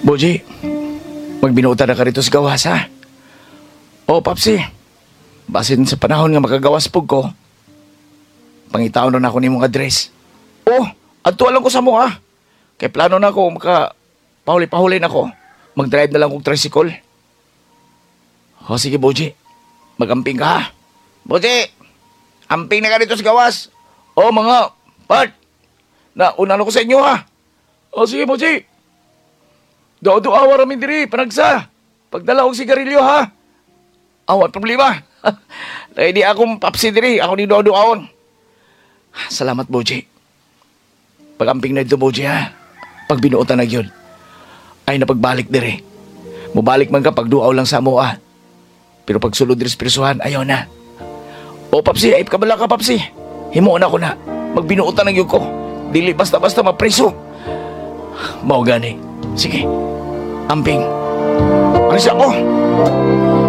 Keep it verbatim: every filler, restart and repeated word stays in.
Boji, magbinuota na ka rito sa gawas, ha? O, Papsi, basin sa panahon nga makagawas pug ko, pangitaon na ako ni mong address. O, adto lang ko sa mo, ha? Kay plano na ako, maka pahuli-pahuli na ako. Mag-drive na lang kong tricycle. O, sige, Boji. Mag-amping ka, ha? Boji, amping na ka dito sa gawas. O, mga, part, na unan ako sa inyo, ha? O, sige, Boji. Do-do-awa ramin diri, panagsa. Pagdala og sigarilyo, ha? Awat problema. Lagi di akong papsi diri, ako ni do-do-awon. Salamat, Boji. Pag-amping na ito, Boji, ha? Pag binuotan na yun, ay napagbalik diri. Mubalik man ka pag duaw lang sa mo, ha? Pero pag sulod diri sa pirsuhan, ayaw na. O, Papsi, ay kabala ka, Papsi. Himuon ako na. Magbinuotan na yun ko. Dili basta-basta mapriso. Mao gani. Sige. Amping. Alis ako.